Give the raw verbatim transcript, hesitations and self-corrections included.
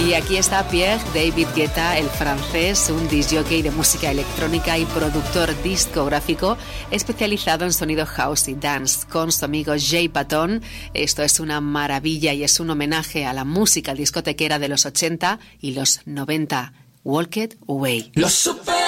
Y aquí está Pierre David Guetta, el francés, un disc jockey de música electrónica y productor discográfico especializado en sonido house y dance, con su amigo Jay Patton. Esto es una maravilla y es un homenaje a la música discotequera de los ochenta y los noventa. Walk It Away. Los super